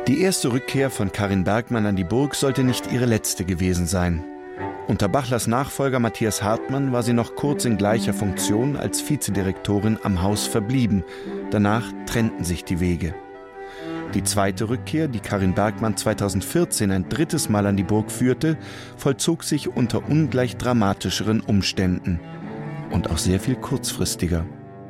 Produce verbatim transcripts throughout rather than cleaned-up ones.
Die erste Rückkehr von Karin Bergmann an die Burg sollte nicht ihre letzte gewesen sein. Unter Bachlers Nachfolger Matthias Hartmann war sie noch kurz in gleicher Funktion als Vizedirektorin am Haus verblieben. Danach trennten sich die Wege. Die zweite Rückkehr, die Karin Bergmann zweitausendvierzehn ein drittes Mal an die Burg führte, vollzog sich unter ungleich dramatischeren Umständen und auch sehr viel kurzfristiger.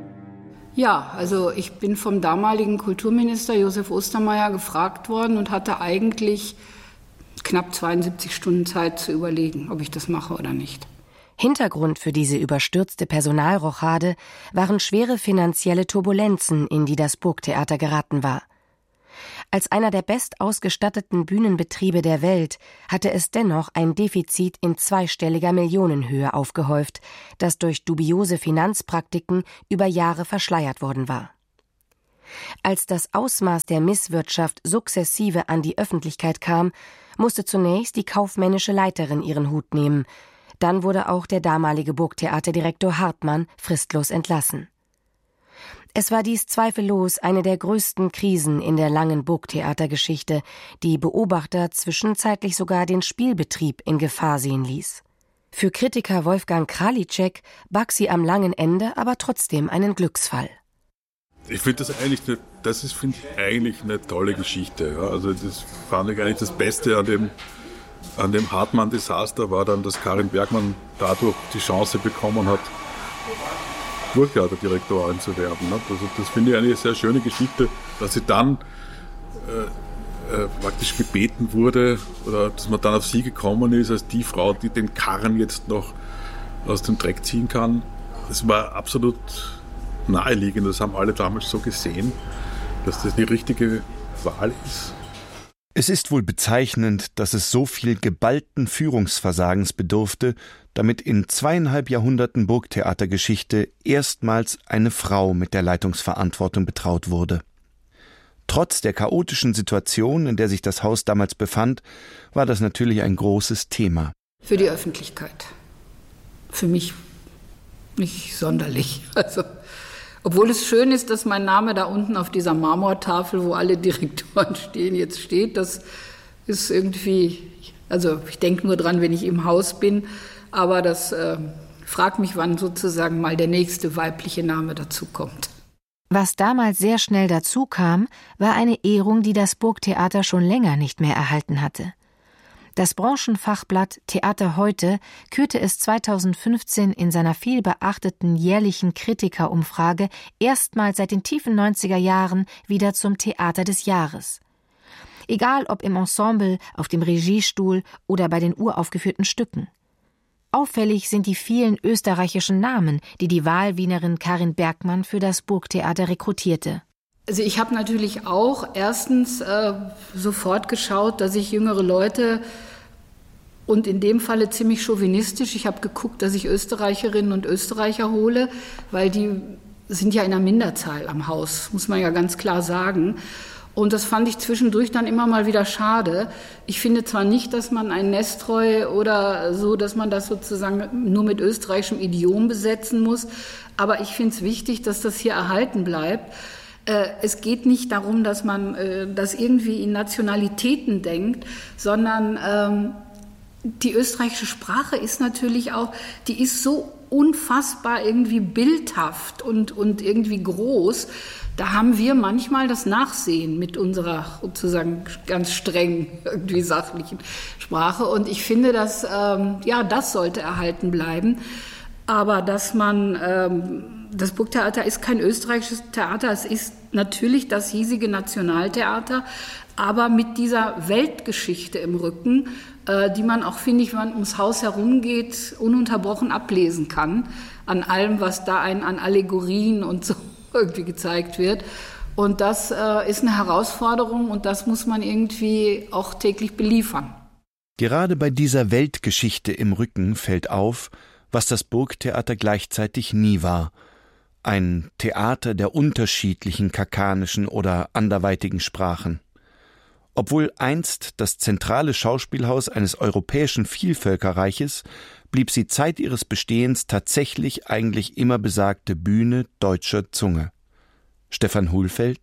Ja, also ich bin vom damaligen Kulturminister Josef Ostermeier gefragt worden und hatte eigentlich knapp zweiundsiebzig Stunden Zeit zu überlegen, ob ich das mache oder nicht. Hintergrund für diese überstürzte Personalrochade waren schwere finanzielle Turbulenzen, in die das Burgtheater geraten war. Als einer der bestausgestatteten Bühnenbetriebe der Welt hatte es dennoch ein Defizit in zweistelliger Millionenhöhe aufgehäuft, das durch dubiose Finanzpraktiken über Jahre verschleiert worden war. Als das Ausmaß der Misswirtschaft sukzessive an die Öffentlichkeit kam, musste zunächst die kaufmännische Leiterin ihren Hut nehmen. Dann wurde auch der damalige Burgtheaterdirektor Hartmann fristlos entlassen. Es war dies zweifellos eine der größten Krisen in der langen Burgtheatergeschichte, die Beobachter zwischenzeitlich sogar den Spielbetrieb in Gefahr sehen ließ. Für Kritiker Wolfgang Kralitschek barg sie am langen Ende aber trotzdem einen Glücksfall. Ich finde das eigentlich, eine, das ist, finde ich eigentlich eine tolle Geschichte. Ja. Also das fand ich eigentlich das Beste an dem, an dem Hartmann-Desaster war dann, dass Karin Bergmann dadurch die Chance bekommen hat, Burgtheaterdirektorin zu werden. Also das finde ich eine sehr schöne Geschichte, dass sie dann äh, äh, praktisch gebeten wurde oder dass man dann auf sie gekommen ist als die Frau, die den Karren jetzt noch aus dem Dreck ziehen kann. Das war absolut naheliegend, das haben alle damals so gesehen, dass das die richtige Wahl ist. Es ist wohl bezeichnend, dass es so viel geballten Führungsversagens bedurfte, damit in zweieinhalb Jahrhunderten Burgtheatergeschichte erstmals eine Frau mit der Leitungsverantwortung betraut wurde. Trotz der chaotischen Situation, in der sich das Haus damals befand, war das natürlich ein großes Thema. Für die Öffentlichkeit. Für mich nicht sonderlich. Also, obwohl es schön ist, dass mein Name da unten auf dieser Marmortafel, wo alle Direktoren stehen, jetzt steht. Das ist irgendwie, also ich denke nur dran, wenn ich im Haus bin, aber das äh, fragt mich, wann sozusagen mal der nächste weibliche Name dazu kommt. Was damals sehr schnell dazu kam, war eine Ehrung, die das Burgtheater schon länger nicht mehr erhalten hatte. Das Branchenfachblatt Theater heute kürte es zweitausendfünfzehn in seiner vielbeachteten jährlichen Kritikerumfrage erstmals seit den tiefen neunziger Jahren wieder zum Theater des Jahres. Egal ob im Ensemble, auf dem Regiestuhl oder bei den uraufgeführten Stücken. Auffällig sind die vielen österreichischen Namen, die die Wahlwienerin Karin Bergmann für das Burgtheater rekrutierte. Also ich habe natürlich auch erstens äh, sofort geschaut, dass ich jüngere Leute und in dem Falle ziemlich chauvinistisch, ich habe geguckt, dass ich Österreicherinnen und Österreicher hole, weil die sind ja in der Minderzahl am Haus, muss man ja ganz klar sagen. Und das fand ich zwischendurch dann immer mal wieder schade. Ich finde zwar nicht, dass man ein Nestroy oder so, dass man das sozusagen nur mit österreichischem Idiom besetzen muss, aber ich finde es wichtig, dass das hier erhalten bleibt. Es geht nicht darum, dass man das irgendwie in Nationalitäten denkt, sondern ähm, die österreichische Sprache ist natürlich auch, die ist so unfassbar irgendwie bildhaft und, und irgendwie groß. Da haben wir manchmal das Nachsehen mit unserer sozusagen ganz streng irgendwie sachlichen Sprache. Und ich finde, dass ähm, ja, das sollte erhalten bleiben. Aber dass man, ähm, das Burgtheater ist kein österreichisches Theater, es ist natürlich das hiesige Nationaltheater, aber mit dieser Weltgeschichte im Rücken, äh, die man auch, finde ich, wenn man ums Haus herumgeht, ununterbrochen ablesen kann, an allem, was da einen an Allegorien und so irgendwie gezeigt wird. Und das äh, ist eine Herausforderung und das muss man irgendwie auch täglich beliefern. Gerade bei dieser Weltgeschichte im Rücken fällt auf, was das Burgtheater gleichzeitig nie war. Ein Theater der unterschiedlichen kakanischen oder anderweitigen Sprachen. Obwohl einst das zentrale Schauspielhaus eines europäischen Vielvölkerreiches, blieb sie Zeit ihres Bestehens tatsächlich eigentlich immer besagte Bühne deutscher Zunge. Stefan Hulfeld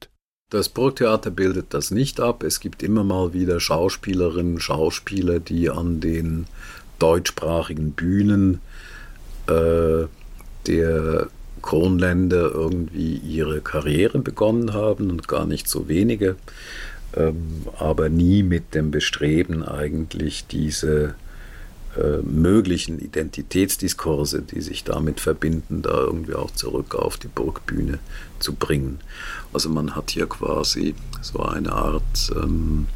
Das Burgtheater bildet das nicht ab. Es gibt immer mal wieder Schauspielerinnen, Schauspieler, die an den deutschsprachigen Bühnen äh, der Kronländer irgendwie ihre Karriere begonnen haben und gar nicht so wenige, ähm, aber nie mit dem Bestreben eigentlich diese äh, möglichen Identitätsdiskurse, die sich damit verbinden, da irgendwie auch zurück auf die Burgbühne zu bringen. Also man hat hier quasi so eine Art ähm,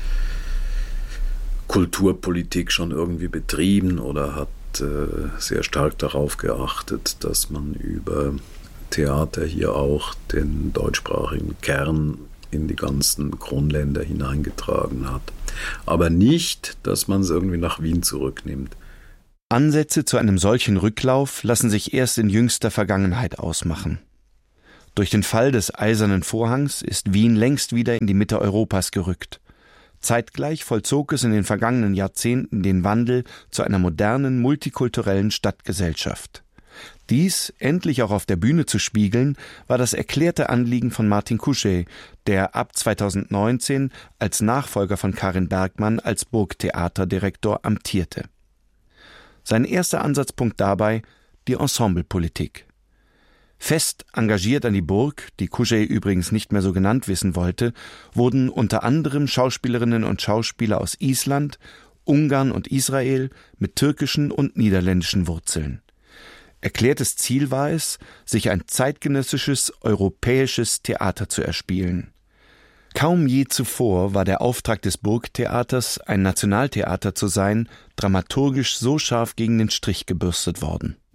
Kulturpolitik schon irgendwie betrieben oder hat äh, sehr stark darauf geachtet, dass man über Theater hier auch den deutschsprachigen Kern in die ganzen Kronländer hineingetragen hat. Aber nicht, dass man es irgendwie nach Wien zurücknimmt. Ansätze zu einem solchen Rücklauf lassen sich erst in jüngster Vergangenheit ausmachen. Durch den Fall des Eisernen Vorhangs ist Wien längst wieder in die Mitte Europas gerückt. Zeitgleich vollzog es in den vergangenen Jahrzehnten den Wandel zu einer modernen, multikulturellen Stadtgesellschaft. Dies endlich auch auf der Bühne zu spiegeln, war das erklärte Anliegen von Martin Kuschey, der ab zweitausendneunzehn als Nachfolger von Karin Bergmann als Burgtheaterdirektor amtierte. Sein erster Ansatzpunkt dabei die Ensemblepolitik. Fest engagiert an die Burg, die Kuschey übrigens nicht mehr so genannt wissen wollte, wurden unter anderem Schauspielerinnen und Schauspieler aus Island, Ungarn und Israel mit türkischen und niederländischen Wurzeln. Erklärtes Ziel war es, sich ein zeitgenössisches, europäisches Theater zu erspielen. Kaum je zuvor war der Auftrag des Burgtheaters, ein Nationaltheater zu sein, dramaturgisch so scharf gegen den Strich gebürstet worden.